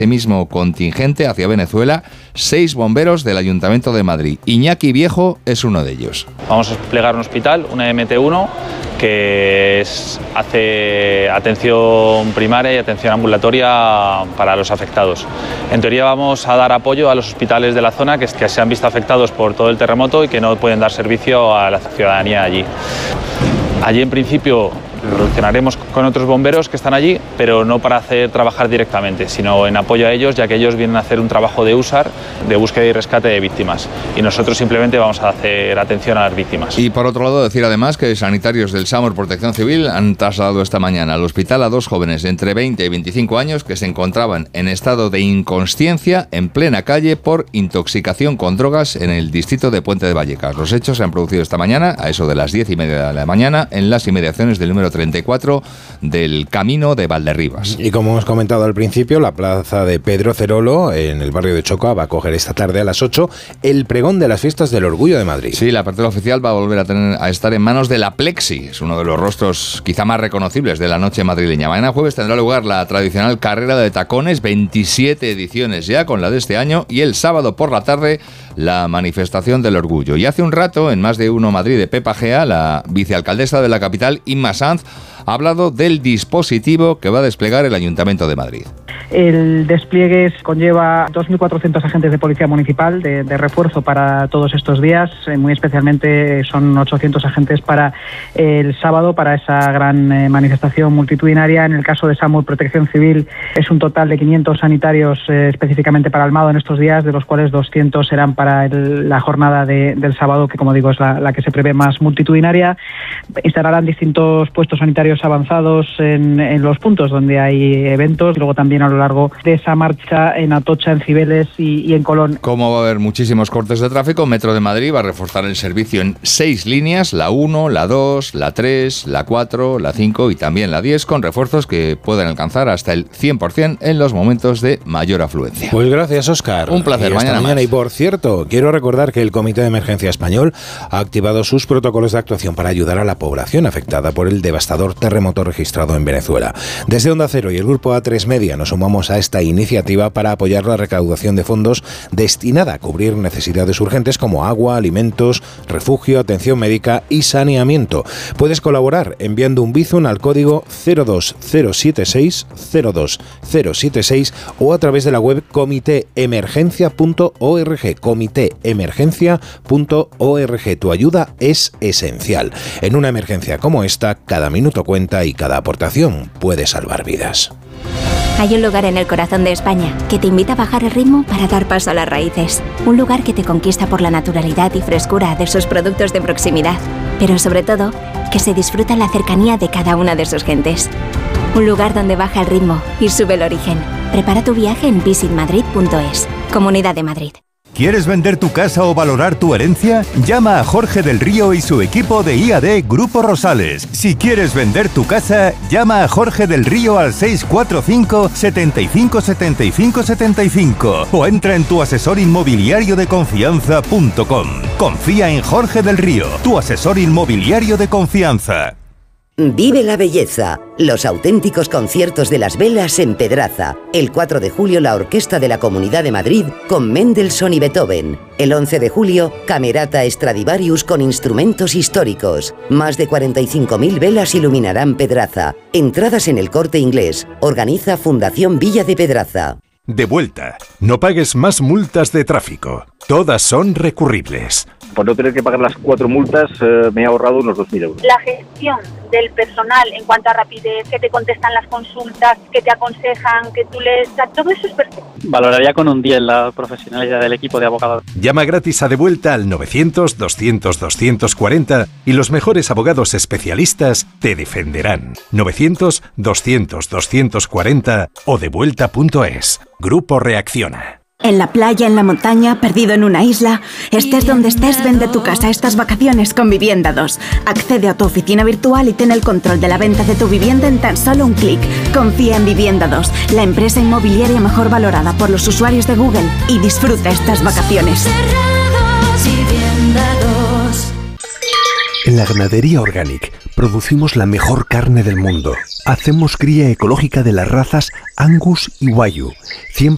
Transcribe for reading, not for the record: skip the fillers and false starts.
mismo contingente hacia Venezuela 6 bomberos del Ayuntamiento de Madrid. Iñaki Viejo es uno de ellos. Vamos a desplegar un hospital, una MT1, que hace atención primaria y atención ambulatoria para los afectados. En teoría vamos a dar apoyo a los hospitales de la zona que se han visto afectados por todo el terremoto y que no pueden dar servicio a la ciudadanía allí. Allí en principio relacionaremos con otros bomberos que están allí, pero no para hacer trabajar directamente, sino en apoyo a ellos, ya que ellos vienen a hacer un trabajo de USAR, de búsqueda y rescate de víctimas, y nosotros simplemente vamos a hacer atención a las víctimas. Y por otro lado, decir además que sanitarios del SAMUR Protección Civil han trasladado esta mañana al hospital a 2 jóvenes de entre 20 y 25 años que se encontraban en estado de inconsciencia en plena calle por intoxicación con drogas en el distrito de Puente de Vallecas. Los hechos se han producido esta mañana, a eso de las 10:30 de la mañana, en las inmediaciones del número 34 del Camino de Valderribas. Y como hemos comentado al principio, la plaza de Pedro Cerolo, en el barrio de Chocoa, va a acoger esta tarde a las 8 el pregón de las fiestas del Orgullo de Madrid. Sí, la apertura oficial va a volver a estar en manos de la Plexi. Es uno de los rostros quizá más reconocibles de la noche madrileña. Mañana jueves tendrá lugar la tradicional carrera de tacones, 27 ediciones ya con la de este año, y el sábado por la tarde la manifestación del orgullo. Y hace un rato, en Más de Uno Madrid de Pepa Gea, la vicealcaldesa de la capital, Inma Sanz, ha hablado del dispositivo que va a desplegar el Ayuntamiento de Madrid. El despliegue conlleva 2.400 agentes de policía municipal de refuerzo para todos estos días. Muy especialmente son 800 agentes para el sábado, para esa gran manifestación multitudinaria. En el caso de SAMUR Protección Civil es un total de 500 sanitarios específicamente para Almado en estos días, de los cuales 200 serán para la jornada del sábado, que como digo es la que se prevé más multitudinaria. Instalarán distintos puestos sanitarios avanzados en los puntos donde hay eventos, luego también a lo largo de esa marcha en Atocha, en Cibeles y en Colón. Como va a haber muchísimos cortes de tráfico, Metro de Madrid va a reforzar el servicio en 6 líneas, la 1, la 2, la 3, la 4, la 5 y también la 10, con refuerzos que pueden alcanzar hasta el 100% en los momentos de mayor afluencia. Pues gracias, Óscar. Un placer. Y mañana. Y por cierto, quiero recordar que el Comité de Emergencia Español ha activado sus protocolos de actuación para ayudar a la población afectada por el devastador terremoto registrado en Venezuela. Desde Onda Cero y el Grupo A3 Media nos sumamos a esta iniciativa para apoyar la recaudación de fondos destinada a cubrir necesidades urgentes como agua, alimentos, refugio, atención médica y saneamiento. Puedes colaborar enviando un Bizum al código 02076 o a través de la web comitéemergencia.org. comitéemergencia.org. Tu ayuda es esencial. En una emergencia como esta, cada minuto cuenta y cada aportación puede salvar vidas. Hay un lugar en el corazón de España que te invita a bajar el ritmo para dar paso a las raíces. Un lugar que te conquista por la naturalidad y frescura de sus productos de proximidad, pero sobre todo, que se disfruta la cercanía de cada una de sus gentes. Un lugar donde baja el ritmo y sube el origen. Prepara tu viaje en visitmadrid.es. Comunidad de Madrid. ¿Quieres vender tu casa o valorar tu herencia? Llama a Jorge del Río y su equipo de IAD Grupo Rosales. Si quieres vender tu casa, llama a Jorge del Río al 645 75 75 75 o entra en tuasesorinmobiliariodeconfianza.com. Confía en Jorge del Río, tu asesor inmobiliario de confianza. Vive la belleza. Los auténticos conciertos de las velas en Pedraza. El 4 de julio la Orquesta de la Comunidad de Madrid con Mendelssohn y Beethoven. El 11 de julio, Camerata Stradivarius con instrumentos históricos. Más de 45.000 velas iluminarán Pedraza. Entradas en El Corte Inglés. Organiza Fundación Villa de Pedraza. De vuelta. No pagues más multas de tráfico. Todas son recurribles. Por no tener que pagar las 4 multas, me he ahorrado unos 2.000 euros. La gestión del personal en cuanto a rapidez, que te contestan las consultas, que te aconsejan, que tú lees, todo eso es perfecto. Valoraría con un 10 la profesionalidad del equipo de abogados. Llama gratis a De Vuelta al 900-200-240 y los mejores abogados especialistas te defenderán. 900-200-240 o devuelta.es. Grupo Reacciona. En la playa, en la montaña, perdido en una isla, estés donde estés, vende tu casa estas vacaciones con Vivienda 2. Accede a tu oficina virtual y ten el control de la venta de tu vivienda en tan solo un clic. Confía en Vivienda 2, la empresa inmobiliaria mejor valorada por los usuarios de Google, y disfruta estas vacaciones. En la Ganadería Organic producimos la mejor carne del mundo. Hacemos cría ecológica de las razas Angus y Wagyu, 100%